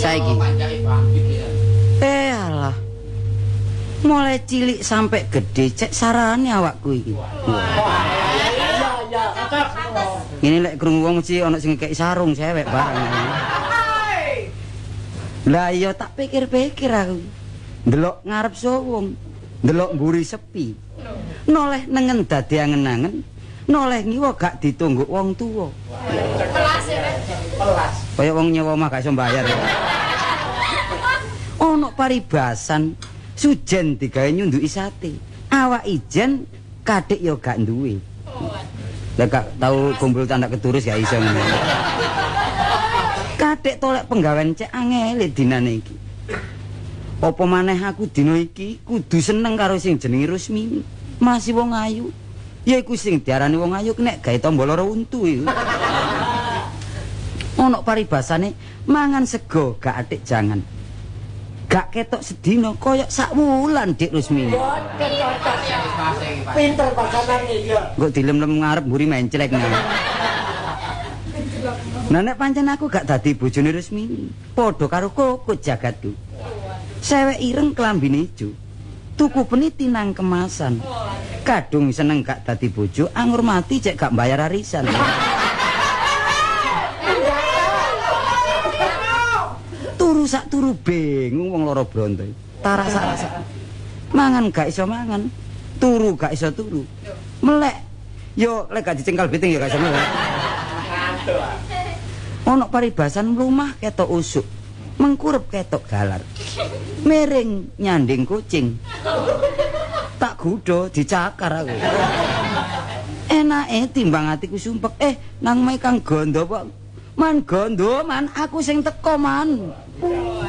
saiki. Alah. Mulai cilik sampai gede cek sarane awakku iki. Ini lek krungu wong mesti ana sing ngekeki sarung cewek bareng. Lah iya tak pikir-pikir aku. Ndelok ngarep sowong, ndelok mburi sepi. Noleh nengen dadi angen-angen, noleh ngiwa gak ditunggu wong tuwa. Pelas ya, pelas. Kaya wong nyewa omah gak iso mbayar. Ono paribasan sujen digawe nyunduki sate. Awak ijen kadhik ya gak duwe. Lah gak tau kumpul tanda keturus gak iso ngene. Kadhik tolek penggawean cek angel dinane iki. Apa maneh aku dina iki kudu seneng karo sing jenenge Rusmini. Masih wong ayu. Ya iku sing diarani wong ayu nek gawe tombo loro untu iku. Ono paribasane mangan sego gak atik jangan. Gak ketok sedina koyok sak wulan Dik Rusmini. Pinter pasanane ya. Kok dilem-lem ngarep mburi menclek. Nah nek pancen aku gak dadi bojone Rusmini, padha karo kokot jagatku. Sewek ireng klambine ijo. Tuku peniti nang kemasan. Kadung seneng gak dadi bojo, anggur mati cek gak bayar arisan. Turu sak turu bingung wong loro bronto. Tarak-tarak. Mangan gak iso mangan, turu gak iso turu. Melek. Yo lek gak dicengkal beting ya gak iso melek. Ono paribasan mlumah ketok usuk, mengkurep ketok galar. Miring nyanding kucing. Tak gudo dicakar aku. Enake timbang atiku sumpek. Nang mae Kang Gondo kok. Man Gondo man aku sing teko man.